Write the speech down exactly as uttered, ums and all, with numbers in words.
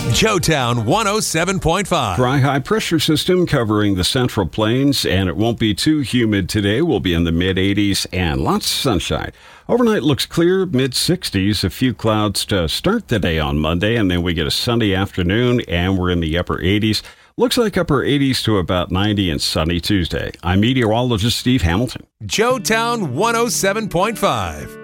Joetown one oh seven point five. Dry high pressure system covering the Central Plains, and it won't be too humid today. We'll be in the mid eighties and lots of sunshine. Overnight looks clear, mid sixties. A few clouds to start the day on Monday, and then we get a sunny afternoon, and we're in the upper eighties. Looks like upper eighties to about ninety and sunny Tuesday. I'm meteorologist Steve Hamilton. Joetown one oh seven point five.